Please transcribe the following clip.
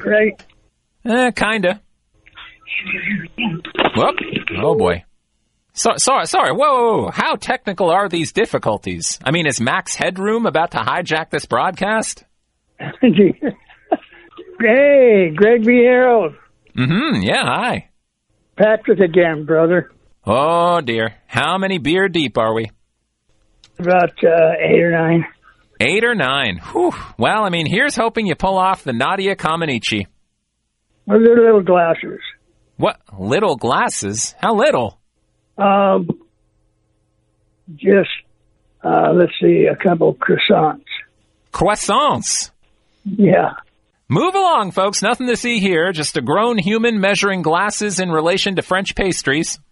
right? Kinda. Whoop. Oh, boy. Sorry. Whoa. How technical are these difficulties? I mean, is Max Headroom about to hijack this broadcast? Hey, Greg V. Harold. Yeah, hi. Patrick again, brother. Oh, dear. How many beer deep are we? About 8 or 9. 8 or 9. Whew. Well, I mean, here's hoping you pull off the Nadia Comaneci. Well, they're little glasses. What? Little glasses? How little? Let's see, a couple croissants. Croissants? Yeah. Move along, folks. Nothing to see here. Just a grown human measuring glasses in relation to French pastries.